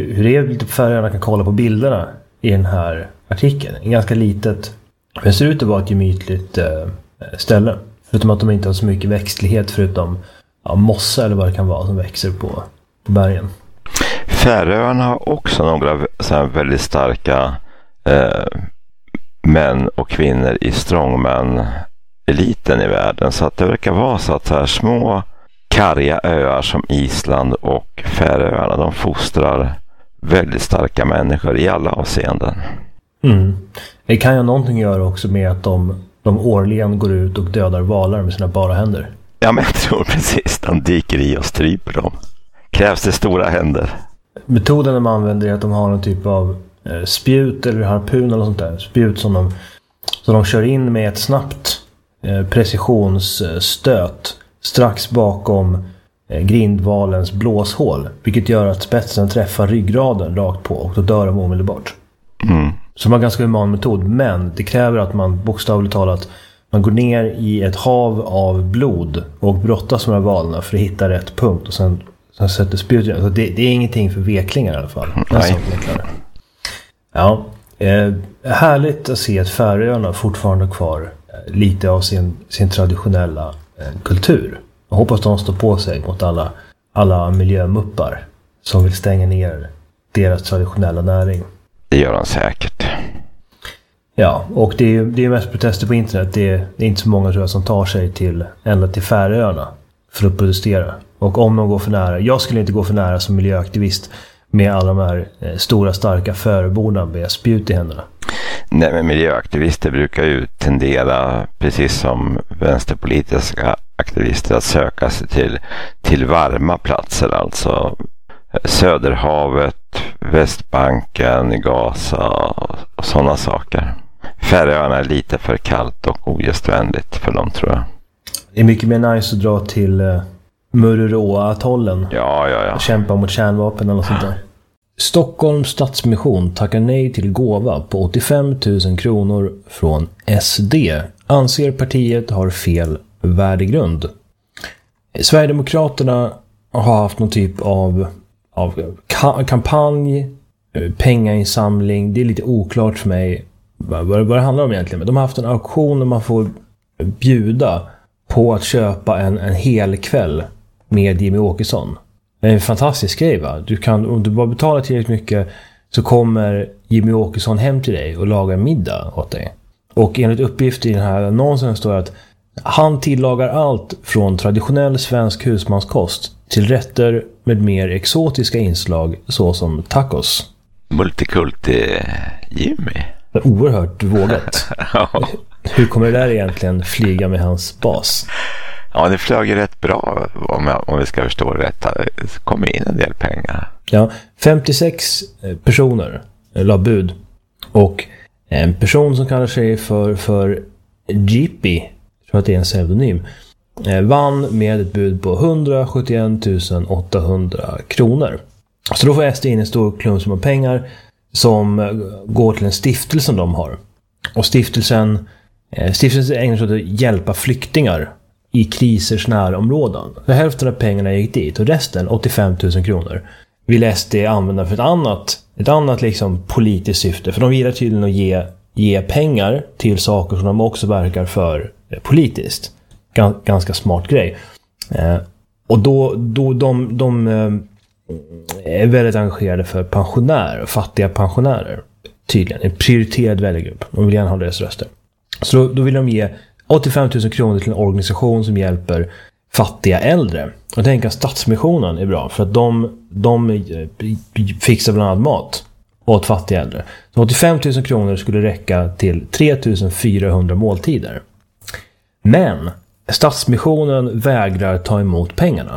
hur det är lite på Färöarna kan kolla på bilderna i den här artikeln. En ganska litet, det ser ut att vara ett gemytligt ställe. Förutom att de inte har så mycket växtlighet förutom mossa eller vad det kan vara som växer på bergen. Färöarna har också några så här väldigt starka män och kvinnor i strongman-eliten i världen. Så att det verkar vara så att så här små karga öar som Island och Färöarna, de fostrar väldigt starka människor i alla avseenden. Det kan ju någonting göra också med att de årligen går ut och dödar valar med sina bara händer. Ja, men jag tror precis. De dyker i och stryper dem. Krävs det stora händer. Metoden de använder är att de har någon typ av spjut eller harpun eller sånt där. Spjut som de kör in med ett snabbt precisionsstöt strax bakom grindvalens blåshål. Vilket gör att spetsen träffar ryggraden rakt på och då dör de omedelbart. Så det var en ganska human metod, men det kräver att man bokstavligt talat man går ner i ett hav av blod och brottas med valarna för att hitta rätt punkt och sen sätter spjutet. Så det är ingenting för veklingar i alla fall. Nej. Ja, härligt att se att Färöarna fortfarande har kvar lite av sin traditionella kultur. Jag hoppas de står på sig mot alla miljömuppar som vill stänga ner deras traditionella näring. Det gör de säkert. Ja, och det är mest protester på internet. Det är inte så många tror jag som tar sig ända till Färöarna för att protestera. Och om de går för nära, jag skulle inte gå för nära som miljöaktivist med alla de här stora starka förborna med spjut i händerna. Nej, men miljöaktivister brukar ju tendera, precis som vänsterpolitiska aktivister, att söka sig till varma platser, alltså Söderhavet, Västbanken, Gaza och sådana saker. Färöarna är lite för kallt och ogästvänligt för dem, tror jag. Det är mycket mer nice att dra till Mururoa-atollen. Ja. Och kämpa mot kärnvapen eller sånt där. Stockholms Stadsmission tackar nej till gåva på 85 000 kronor från SD. Anser partiet har fel värdegrund. Sverigedemokraterna har haft någon typ av kampanj, pengainsamling. Det är lite oklart för mig vad det handlar om egentligen. Men de har haft en auktion där man får bjuda på att köpa en hel kväll med Jimmy Åkesson. Det är en fantastisk grej, va? Om du bara betalar tillräckligt mycket så kommer Jimmy Åkesson hem till dig och lagar middag åt dig. Och enligt uppgift i den här annonsen står det att han tillagar allt från traditionell svensk husmanskost till rätter med mer exotiska inslag såsom tacos. Multikulti Jimmy. Det är oerhört vågat. Ja. Hur kommer det där egentligen flyga med hans bas? Ja, det flög rätt bra om vi ska förstå rätt. Det kommer in en del pengar. Ja, 56 personer la bud. Och en person som kallar sig för Jippy, jag tror att det är en pseudonym, vann med ett bud på 171 800 kronor. Så då får SD in en stor klump av pengar som går till en stiftelse som de har. Och stiftelsen ägnar sig åt att hjälpa flyktingar i krisers närområden. Så hälften av pengarna gick dit och resten, 85 000 kronor, vill SD använda för ett annat liksom politiskt syfte. För de vill tydligen att ge pengar till saker som de också verkar för politiskt. Ganska smart grej. Och då de är väldigt engagerade för pensionärer, fattiga pensionärer. Tydligen, en prioriterad väljargrupp. De vill gärna ha deras röster. Så då vill de ge 85 000 kronor till en organisation som hjälper fattiga äldre. Jag tänker att Stadsmissionen är bra för att de fixar bland annat mat åt fattiga äldre. Så 85 000 kronor skulle räcka till 3400 måltider. Men Stadsmissionen vägrar ta emot pengarna.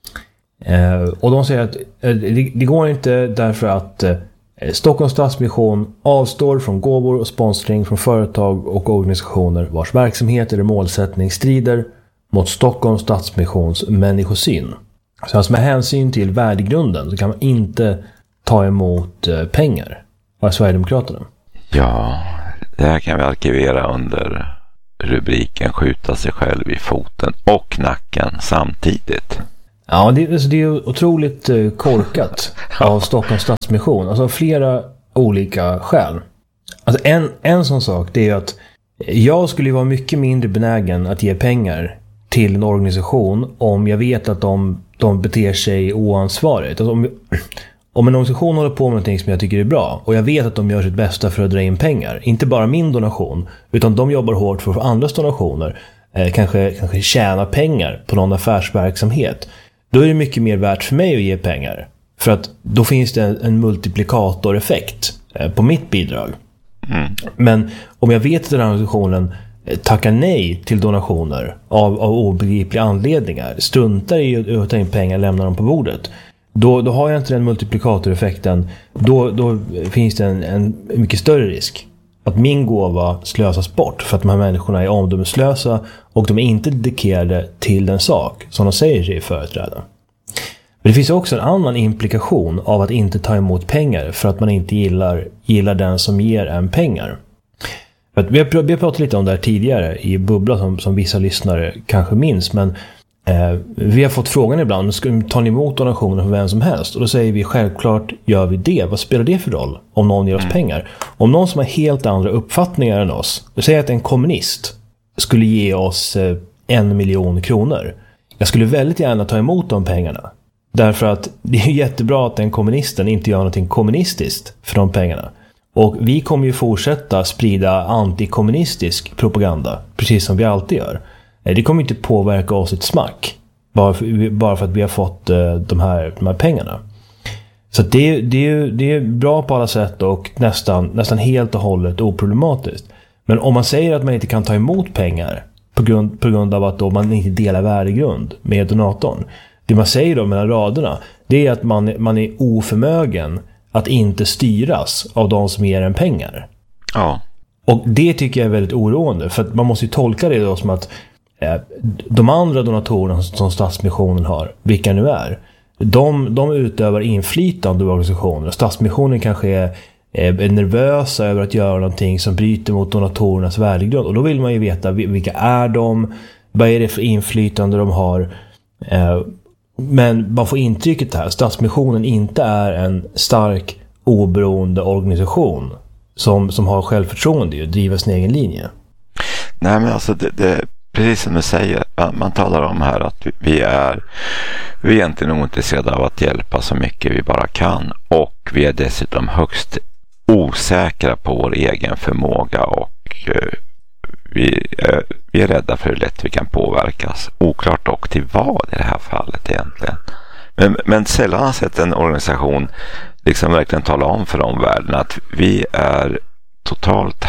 Och de säger att det går inte därför att Stockholms Stadsmission avstår från gåvor och sponsring från företag och organisationer vars verksamhet eller målsättning strider mot Stockholms Stadsmissions människosyn. Så alltså med hänsyn till värdegrunden så kan man inte ta emot pengar av Sverigedemokraterna. Ja, det här kan vi arkivera under rubriken skjuta sig själv i foten och nacken samtidigt. Ja, det är otroligt korkat av Stockholms Stadsmission. Alltså flera olika skäl. Alltså en sån sak, det är att jag skulle vara mycket mindre benägen att ge pengar till en organisation om jag vet att de beter sig oansvarigt. Alltså om en organisation håller på med någonting som jag tycker är bra och jag vet att de gör sitt bästa för att dra in pengar, inte bara min donation, utan de jobbar hårt för andras donationer, kanske tjäna pengar på någon affärsverksamhet, då är det mycket mer värt för mig att ge pengar. För att då finns det en multiplikatoreffekt på mitt bidrag. Mm. Men om jag vet att den här organisationen tackar nej till donationer av obegripliga anledningar, struntar i att ta in pengar, lämnar dem på bordet, då har jag inte den multiplikatoreffekten. Då finns det en mycket större risk att min gåva slösas bort för att de här människorna är omdömeslösa och de är inte dedikerade till den sak som de säger sig företräda. Men det finns också en annan implikation av att inte ta emot pengar för att man inte gillar den som ger en pengar. Vi har pratat lite om det här tidigare i Bubbla som vissa lyssnare kanske minns, men vi har fått frågan ibland, tar ni emot donationer från vem som helst? Och då säger vi, självklart gör vi det. Vad spelar det för roll om någon ger oss pengar? Om någon som har helt andra uppfattningar än oss, då säger att en kommunist skulle ge oss 1 miljon kronor. Jag skulle väldigt gärna ta emot de pengarna. Därför att det är jättebra att den kommunisten inte gör någonting kommunistiskt för de pengarna. Och vi kommer ju fortsätta sprida antikommunistisk propaganda, precis som vi alltid gör. Det kommer inte påverka oss ett smack bara för att vi har fått de här pengarna. Så det är bra på alla sätt och nästan helt och hållet oproblematiskt. Men om man säger att man inte kan ta emot pengar på grund av att då man inte delar värdegrund med donatorn, det man säger då mellan raderna, det är att man är oförmögen att inte styras av de som ger en pengar. Ja. Och det tycker jag är väldigt oroande, för att man måste ju tolka det då som att de andra donatorerna som Stadsmissionen har, vilka nu är, de utövar inflytande över organisationer. Stadsmissionen kanske är nervösa över att göra någonting som bryter mot donatorernas värdegrund, och då vill man ju veta vilka är de, vad är det för inflytande de har. Men man får intrycket här, Stadsmissionen inte är en stark oberoende organisation som har självförtroende och driver sin egen linje. Nej, men alltså det precis som du säger, man talar om här att vi är egentligen ointresserade av att hjälpa så mycket vi bara kan, och vi är dessutom högst osäkra på vår egen förmåga, och vi är rädda för hur lätt vi kan påverkas. Oklart dock till vad i det här fallet egentligen. Men sällan har sett en organisation liksom verkligen tala om för omvärlden att vi är totalt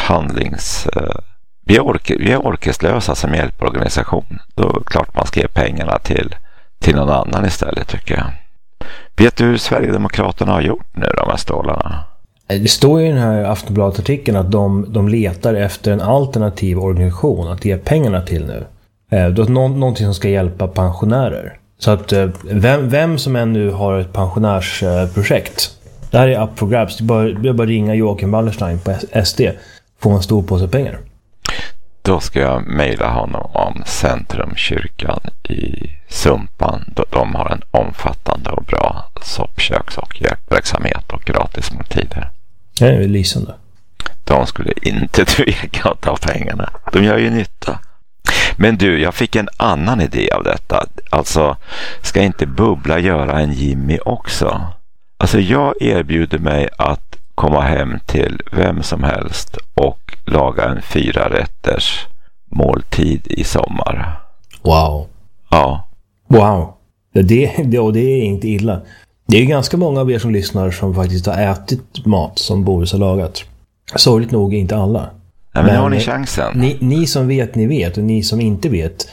vi är orkeslösa som hjälporganisation. Då är det klart man ska ge pengarna till någon annan istället, tycker jag. Vet du hur Sverigedemokraterna har gjort nu, de här stålarna? Det står ju i den här Aftonbladet-artikeln att de letar efter en alternativ organisation att ge pengarna till nu. Det är någonting som ska hjälpa pensionärer. Så att vem som än nu har ett pensionärsprojekt, det här är up for grabs. Det är bara ringa Joakim Wallerstein på SD, få en stor påse pengar. Då ska jag mejla honom om Centrumkyrkan i Sumpan. De har en omfattande och bra soppköks- och hjälpverksamhet och gratis måltider. Det är lysande. De skulle inte tveka att ta pengarna. De gör ju nytta. Men du, jag fick en annan idé av detta. Alltså, ska inte Bubbla göra en Jimmy också? Alltså, jag erbjuder mig att komma hem till vem som helst och laga en 4-rätters måltid i sommar. Wow. Ja. Wow. Det är inte illa. Det är ganska många av er som lyssnar som faktiskt har ätit mat som Boris har lagat. Sorgligt nog inte alla. Nej, men har ni chansen? Ni som vet, ni vet. Och ni som inte vet,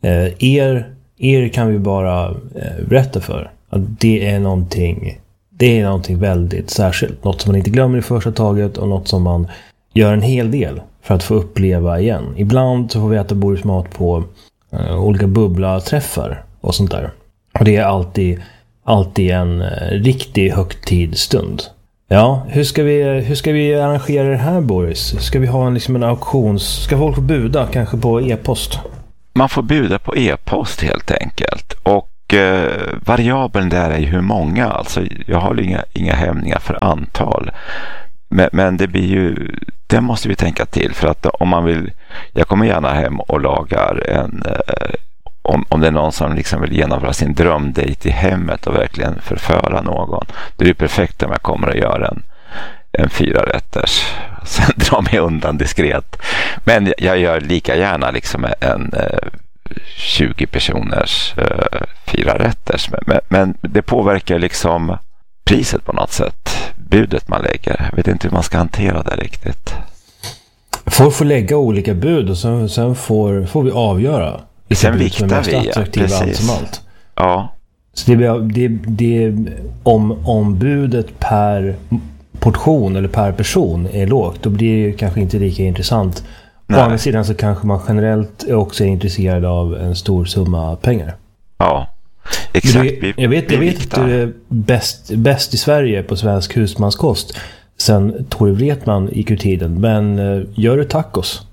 er kan vi bara berätta för att det är någonting väldigt särskilt. Något som man inte glömmer i första taget, och något som man gör en hel del för att få uppleva igen. Ibland så får vi äta Boris mat på olika bubbla-träffar och sånt där. Och det är alltid en riktig högtidsstund. Ja, hur ska vi arrangera det här, Boris? Ska vi ha en auktion? Ska folk få buda kanske på e-post? Man får buda på e-post helt enkelt. Och variabeln där är ju hur många. Alltså, jag har inga hämningar för antal. Men det blir ju, det måste vi tänka till, för att om man vill, jag kommer gärna hem och lagar om det är någon som liksom vill genomföra sin drömdejt i hemmet och verkligen förföra någon, det är ju perfekt om jag kommer att göra en 4-rätters, sen dra mig undan diskret. Men jag gör lika gärna liksom en 20 personers 4-rätters, men det påverkar liksom priset på något sätt, budet man lägger. Jag vet inte hur man ska hantera det riktigt. Folk får lägga olika bud och sen får vi avgöra. Sen viktar vi, allt som allt. Ja. Så det om budet per portion eller per person är lågt, då blir det kanske inte lika intressant. Å andra sidan så kanske man generellt också är intresserad av en stor summa pengar. Ja, exakt. Jag vet att du är bäst i Sverige på svensk husmanskost sen Tore Wretman gick ur tiden, men gör du tacos?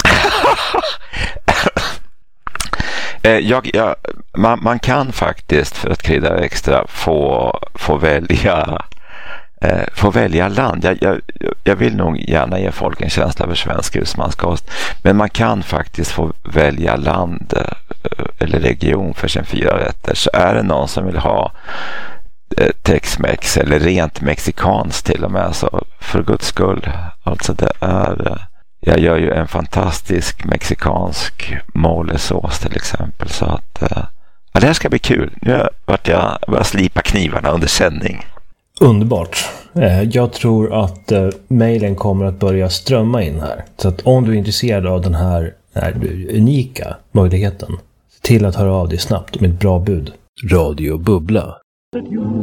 Man kan faktiskt, för att krydda extra, få välja land. Jag vill nog gärna ge folk en känsla för svensk husmanskost, men man kan faktiskt få välja land eller region för sin 4-rätter. Så är det någon som vill ha Tex-Mex eller rent mexikanskt till och med, så för guds skull, alltså det är, jag gör ju en fantastisk mexikansk molesås till exempel, så att ja, det här ska bli kul. Nu vart jag börjar slipa knivarna under sändning. Underbart. Jag tror att mejlen kommer att börja strömma in här. Så att om du är intresserad av den här unika möjligheten, se till att höra av dig snabbt med ett bra bud. Radio Bubbla.